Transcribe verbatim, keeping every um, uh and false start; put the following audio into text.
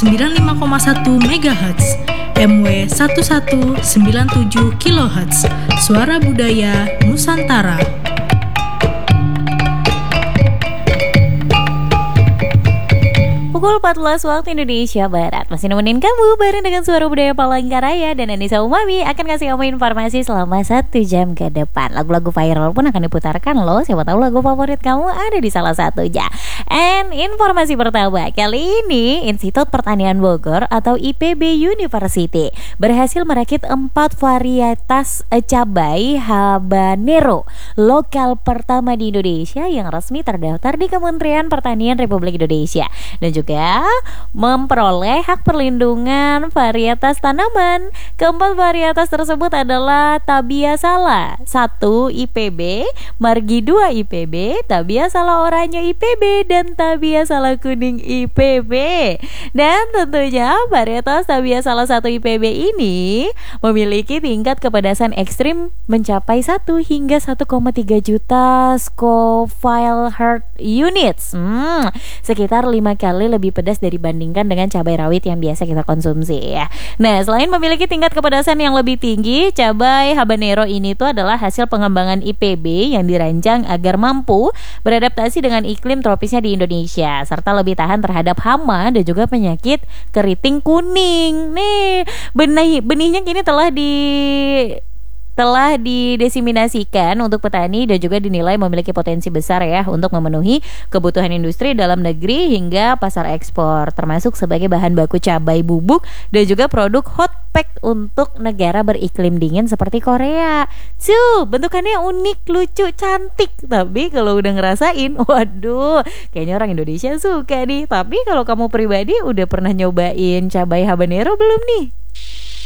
sembilan puluh lima koma satu megahertz, M W seribu seratus sembilan puluh tujuh kilohertz, Suara Budaya Nusantara. Pukul empat belas waktu Indonesia Barat. Masih nemenin kamu bareng dengan Suara Budaya Palangkaraya. Dan Anissa Umami akan kasih kamu informasi selama satu jam ke depan. Lagu-lagu viral pun akan diputarkan loh. Siapa tahu lagu favorit kamu ada di salah satunya. And informasi pertama, kali ini Institut Pertanian Bogor atau I P B University berhasil merakit empat varietas cabai habanero lokal pertama di Indonesia yang resmi terdaftar di Kementerian Pertanian Republik Indonesia. Dan juga memperoleh hak perlindungan varietas tanaman. Keempat varietas tersebut adalah Tabia Sala satu I P B, Margi dua I P B, Tabia Sala Oranye I P B, dan Tabia Sala Kuning I P B. Dan tentunya varietas Tabia Sala satu I P B ini memiliki tingkat kepedasan ekstrim mencapai satu hingga satu koma tiga juta Scoville Heart Units, hmm, sekitar lima kali lebih pedas dibandingkan dengan cabai rawit yang biasa kita konsumsi ya. Nah, selain memiliki tingkat kepedasan yang lebih tinggi, cabai habanero ini tuh adalah hasil pengembangan I P B yang dirancang agar mampu beradaptasi dengan iklim tropisnya di Indonesia serta lebih tahan terhadap hama dan juga penyakit keriting kuning. Nih, benih benihnya kini telah di telah didesiminasikan untuk petani dan juga dinilai memiliki potensi besar ya untuk memenuhi kebutuhan industri dalam negeri hingga pasar ekspor, termasuk sebagai bahan baku cabai bubuk dan juga produk hot pack untuk negara beriklim dingin seperti Korea. Cuy, bentukannya unik, lucu, cantik. Tapi kalau udah ngerasain, waduh, kayaknya orang Indonesia suka nih. Tapi kalau kamu pribadi udah pernah nyobain cabai habanero belum nih?